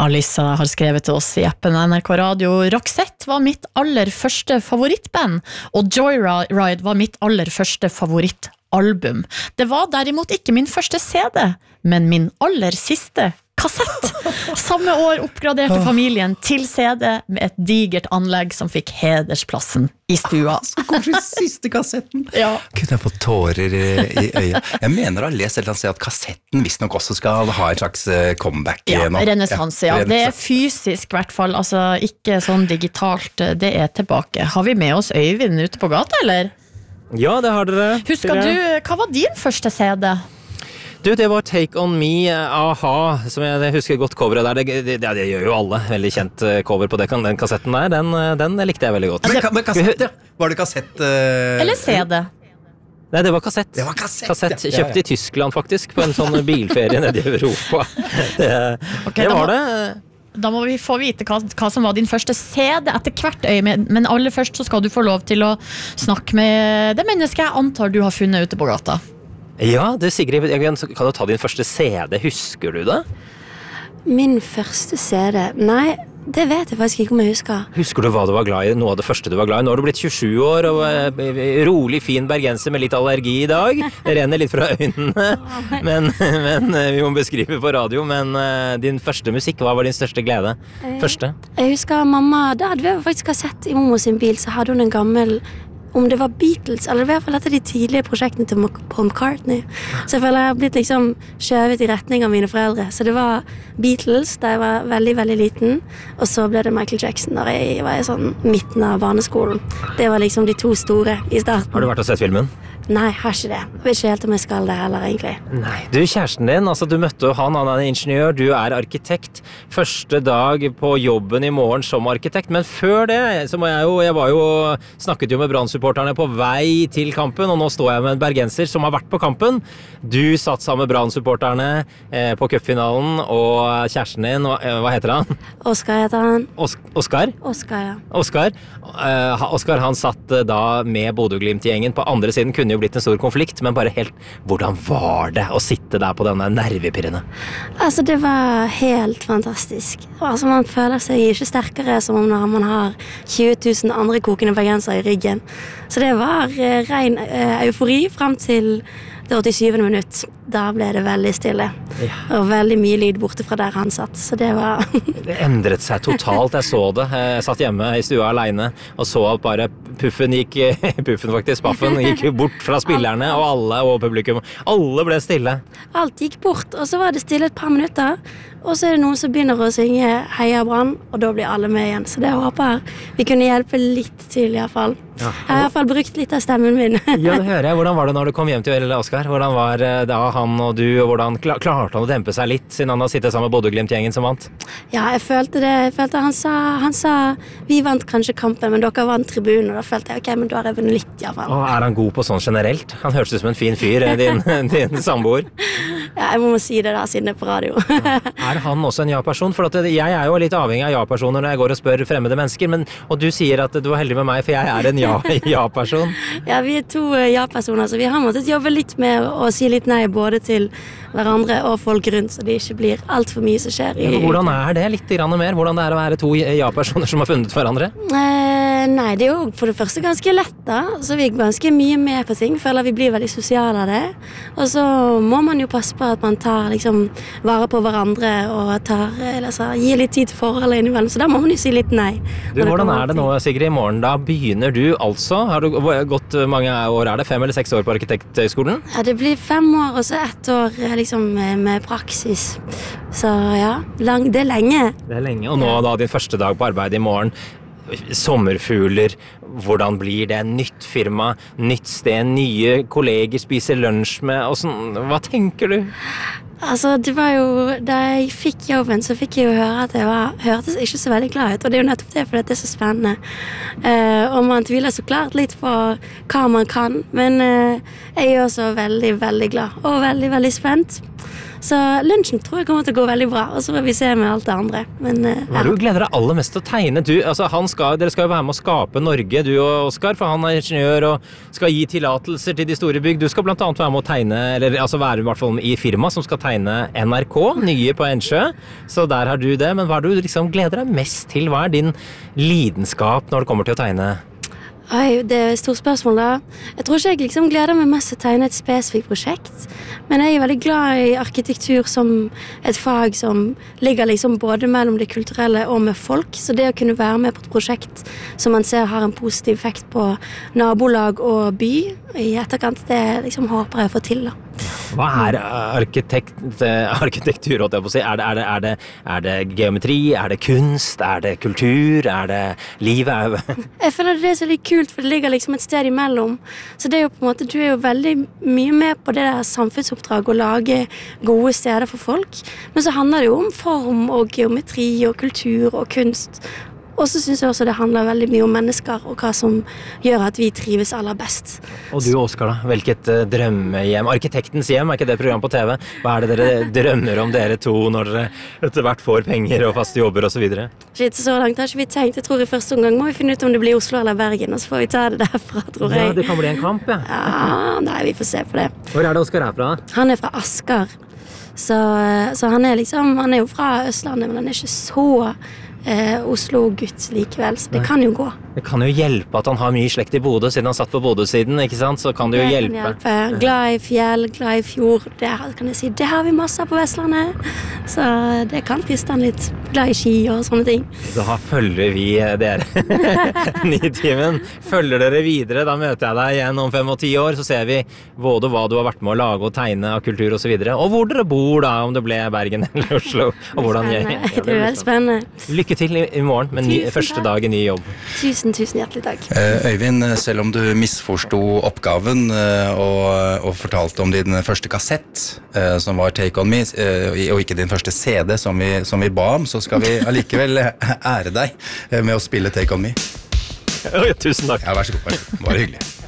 Alissa har skrevet til oss I appen NRK Radio. Roxette var mitt aller første favorittband, og Joyride var mitt aller første favorittalbum. Det var derimot ikke min første CD, men min aller siste kassett. Samme år oppgraderte familien til CD med et digert anlegg som fikk hedersplassen I stua. Så kanskje siste kassetten. Ja. Kunne jeg få tårer I øya. Jeg mener å ha lest et eller annet sted at kassetten visst nok også skal ha en slags comeback nå. Renessanse, ja. Det fysisk I hvert fall, altså ikke sånn digitalt, det tilbake. Har vi med oss Øyvind ute på gata, eller? Ja, det har dere. Husker du, hva var din første CD? Du, det var Take On Me, aha, som jeg husker godt coveret der. Det gjør jo alle, veldig kjent cover på den kassetten der. Den likte jeg veldig godt. Men kassett, ja. Var det kassett? Eller CD? Nei, det var kassett. Det var kassett. Kjøpt I Tyskland faktisk, på en sånn bilferie nede I Europa. Det var det. Da må vi få vite hva som var din første CD etter hvert Øyvind, men aller først så skal du få lov til å snakke med det mennesket jeg antar du har funnet ute på gata. Ja, det Sigrid, kan du ta din første CD, husker du det? Min første CD? Nei, det vet jeg faktisk ikke om jeg husker. Husker du hva du var glad I, noe av det første du var glad I? Nå har du blitt 27 år og rolig, fin bergenser med litt allergi I dag. Det renner litt fra øynene, men vi må beskrive på radio, men din første musikk, hva var din største glede? Første? Jeg husker mamma, da hadde vi faktisk sett I mamma sin bil, så hadde hun en gammel om det var Beatles, eller I hvert fall etter de tidlige prosjektene til Paul McCartney. Så jeg føler jeg har blitt liksom skjøvet I retning av mine foreldre. Så det var Beatles da jeg var veldig, veldig liten, og så ble det Michael Jackson da jeg var I sånn midten av barneskolen. Det var liksom de to store I starten. Har du vært og sett filmen? Nei, har ikke det. Jeg vet ikke helt om jeg skal det heller, egentlig. Nei, du, kjæresten din, altså du møtte han ingeniør, du arkitekt. Første dag på jobben I morgen som arkitekt, men før det, så må snakket jo med Brann-supporterne på vei til kampen, og nå står jeg med en bergenser som har vært på kampen. Du satt sammen med Brann-supporterne på cupfinalen, og kjæresten din, hva heter han? Oskar heter han. Oskar? Oskar, ja. Oskar, han satt da med Bodø-Glimt-gjengen på andre siden, kunne jo blitt en stor konflikt, men bare helt, hvordan var det å sitte der på denne nervepirrene? Altså, det var helt fantastisk. Altså, man føler seg ikke sterkere som om når man har 20 000 andre kokende bergenser I ryggen. Så det var ren eufori frem til det 87. minutt. Da ble det veldig stille. Ja. Og veldig mye lyd borte fra der han satt. Så det var... Det endret seg totalt. Jeg så det. Jeg satt hjemme I stua alene og så at bare Paffen gikk bort fra spillerne og alle og publikum. Alle ble stille. Alt gikk bort, og så var det stille et par minutter. Og så det noen som begynner å synge Heia Brann, og da blir alle med igjen. Så det håper vi kunne hjelpe litt til I hvert fall. Ja. Jeg har I hvert fall brukt litt av stemmen min. Ja, det hører jeg. Hvordan var det når du kom hjem til Oskar? Hvordan var da han og du, og hvordan klarte han å dempe seg litt, siden han har sittet sammen med Bodø-Glimt-gjengen som vant? Ja, jeg følte det. Han sa, vi vant kanskje kampen, men dere vant tribunen, og da følte jeg, ok, men da har jeg vunnet litt I hvert fall. Og han god på sånn generelt? Han hørtes ut som en fin fyr, din samboer. Ja, jeg må si det da, siden det på radio. Ja. Han også en ja-person? For jeg jo litt avhengig av ja-personer når jeg går og spør fremmede mennesker, og du sier at du var heldig med meg, for jeg en ja-person. Ja, vi 2 ja-personer, så vi har måttet jobbe litt med å si litt nei, både til hverandre og folk rundt, så det ikke blir alt for mye som skjer. Hvordan det? Litt grann mer? Hvordan det å være 2 ja-personer som har funnet hverandre? Nei, det jo for det første ganske lett da, så vi ganske mye med på ting, føler vi blir veldig sosiale av det, og så må man jo passe på at man tar liksom vare på hverandre og gir litt tid til forholdet innimellom, så da må man jo si litt nei. Du, hvordan det nå, Sigrid, I morgen? Da begynner du altså, har du gått mange år, det 5 eller 6 år på Arkitekthøgskolen? Ja, det blir 5 år, og så 1 år liksom med praksis. Så ja, det lenge. Det lenge, og nå da din første dag på arbeid I morgen, sommerfugler, hvordan blir det? Nytt firma, nytt sted, nye kolleger spiser lunsj med, og sånn, hva tenker du? Altså, det var jo, da jeg fikk jobben, så fikk jeg jo høre at hørtes ikke så veldig glad ut, og det jo nettopp det, for det så spennende. Og man tviler så klart litt på hva man kan, men jeg også veldig, veldig glad, og veldig, veldig spent. Så lunsjen tror jeg kommer til å gå veldig bra, og så får vi se med alt det andre. Men, Hva du gleder deg aller mest til å tegne? Dere skal jo være med å skape Norge, du og Oskar, for han er ingeniør og skal gi tillatelser til de store bygg. Du skal blant annet være med å tegne, eller være i hvert fall i firma som skal tegne NRK, nye på Ensjø. Så der har du det, men hva er du liksom gleder deg mest til? Hva er din lidenskap når det kommer til å tegne? Oi, det er et stort spørsmål da. Jeg tror ikke jeg liksom gleder meg mest til å tegne et spesifikt prosjekt, men jeg er veldig glad i arkitektur som et fag som ligger liksom både mellom det kulturelle og med folk, så det å kunne være med på et prosjekt som man ser har en positiv effekt på nabolag og by i etterkant, det liksom håper jeg å få til da. Hva er arkitektur, holdt jeg på å si? Er det geometri? Er det kunst? Er det kultur? Er det livet? Jeg føler det er så litt kult, for det ligger liksom et sted imellom. Så det er jo på en måte, du er jo veldig mye med på det der samfunnsoppdraget å lage gode steder for folk. Men så handler det jo om form og geometri og kultur og kunst. Og så synes jeg også det handler veldig mye om mennesker og hva som gjør at vi trives aller best. Og du, Oskar, da? Hvilket drømmehjem? Arkitektens hjem, er ikke det program på TV? Hva er det dere drømmer om dere to når dere etter hvert får penger og faste jobber og så videre? Shit, så langt har ikke vi tenkt. Jeg tror i første omgang må vi finne ut om det blir Oslo eller Bergen, og så får vi ta det derfra, tror jeg. Ja, det kan bli en kamp, ja. Ja, nei, vi får se på det. Hvor er det Oskar er fra? Han er fra Asker. Så han er jo fra Østlandet, men han er ikke så Oslo-gutt likevel, så det kan jo gå. Det kan jo hjelpe at han har mye slekt i Bodø, siden han satt på Bodø-siden, ikke sant? Så kan det jo hjelpe. Glad i fjell, glad i fjord, det kan jeg si. Det har vi masse på Vestlandet, så det kan friste han litt. Glad i ski og sånne ting. Da følger vi dere. Nitimen. Følger dere videre, da møter jeg deg igjen om 5 og 10 år, så ser vi både hva du har vært med å lage og tegne av kultur og så videre, og hvor dere bor da, om det ble Bergen eller Oslo, og hvordan det blir veldig spennende. Lykke til i morgen med første dag i ny jobb. Tusen hjertelig takk. Øyvind, selv om du misforsto oppgaven og fortalte om din første kassett, som var Take On Me, og ikke din første CD som vi ba om, så skal vi allikevel ære deg med å spille Take On Me. Tusen takk. Ja, vær så god. Bare hyggelig.